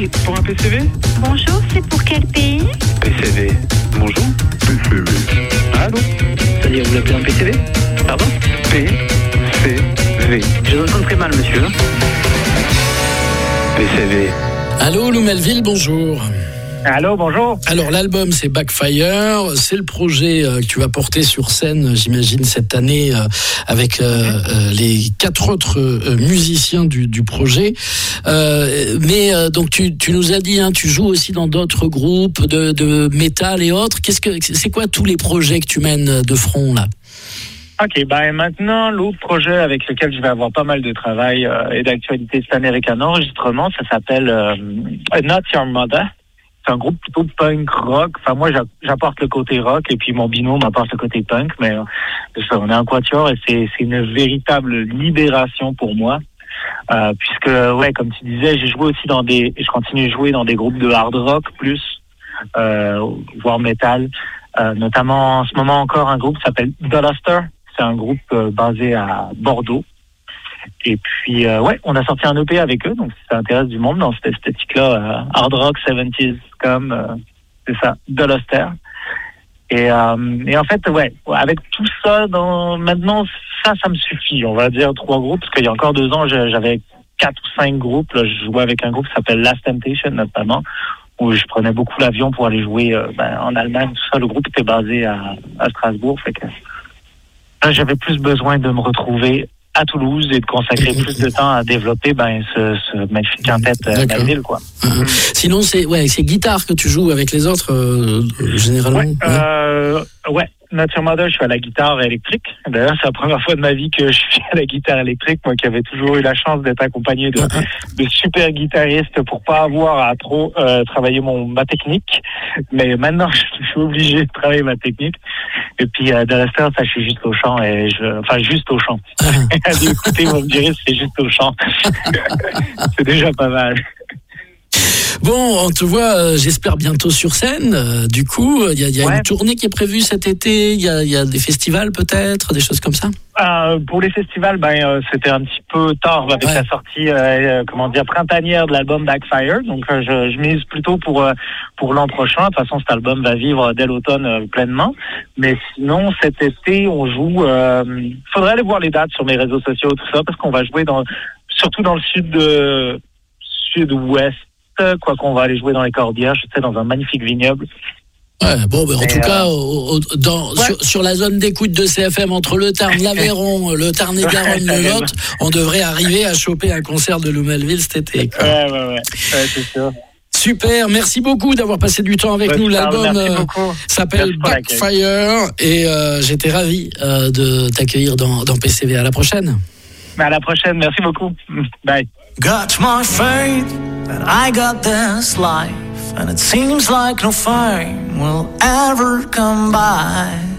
Oui, pour un PCV? Bonjour, c'est pour quel pays? PCV. Bonjour. PCV. Allô? C'est-à-dire, vous appelez un PCV? Pardon? PCV. Je vous entends très mal, monsieur. PCV. Allô, Lou Melville, bonjour. Allô, bonjour. Alors, l'album, c'est Backfire. C'est le projet que tu vas porter sur scène, j'imagine, cette année, avec les 4 autres musiciens du projet. Donc, tu nous as dit, tu joues aussi dans d'autres groupes de métal et autres. C'est quoi tous les projets que tu mènes de front, là? OK, maintenant, l'autre projet avec lequel je vais avoir pas mal de travail et d'actualité cette année avec un enregistrement, ça s'appelle Not Your Mother. C'est un groupe plutôt punk rock. Enfin, moi, j'apporte le côté rock et puis mon binôme apporte le côté punk. Mais on est un quatuor et c'est une véritable libération pour moi. Puisque, comme tu disais, j'ai joué aussi je continue de jouer dans des groupes de hard rock plus, voire metal. Notamment, en ce moment encore, un groupe qui s'appelle The Luster. C'est un groupe basé à Bordeaux. Et puis, on a sorti un EP avec eux, donc si ça intéresse du monde dans cette esthétique-là, hard rock, 70s, comme, c'est ça, The Luster. Et en fait, avec tout ça, maintenant, ça me suffit, on va dire 3 groupes, parce qu'il y a encore 2 ans, j'avais 4 ou 5 groupes, là, je jouais avec un groupe qui s'appelle Last Temptation, notamment, où je prenais beaucoup l'avion pour aller jouer en Allemagne, tout ça, le groupe était basé à Strasbourg, fait que là, j'avais plus besoin de me retrouver à Toulouse et de consacrer plus de temps à développer ce magnifique quintet Melville, quoi. Sinon, c'est guitare que tu joues avec les autres, généralement. Not Your Mother, je suis à la guitare électrique. D'ailleurs, c'est la première fois de ma vie que je suis à la guitare électrique, moi qui avais toujours eu la chance d'être accompagné de super guitaristes pour pas avoir à trop travailler ma technique. Mais maintenant, je suis obligé de travailler ma technique. Et puis, de la ça, je suis juste au chant juste au chant. Écoutez, vous me direz, c'est juste au chant. C'est déjà pas mal. Bon, on te voit, j'espère, bientôt sur scène. Du coup, il y a une tournée qui est prévue cet été. Il y a des festivals peut-être, des choses comme ça. Pour les festivals, c'était un petit peu tard avec la sortie, printanière de l'album Backfire. Donc, je mise plutôt pour l'an prochain. De toute façon, cet album va vivre dès l'automne pleinement. Mais sinon, cet été, on joue. Faudrait aller voir les dates sur mes réseaux sociaux, tout ça, parce qu'on va jouer surtout dans le sud-ouest. Quoi qu'on va aller jouer dans les Corbières, dans un magnifique vignoble. En tout cas, sur la zone d'écoute de CFM entre le Tarn, l'Aveyron, le Tarn-et-Garonne, le Lot, on devrait arriver à choper un concert de Lou Melville cet été. Ouais, c'est sûr. Super, merci beaucoup d'avoir passé du temps avec nous. L'album s'appelle Backfire et j'étais ravi de t'accueillir dans PCV. À la prochaine. À la prochaine, merci beaucoup. Bye. Got my faith that I got this life, and it seems like no fame will ever come by.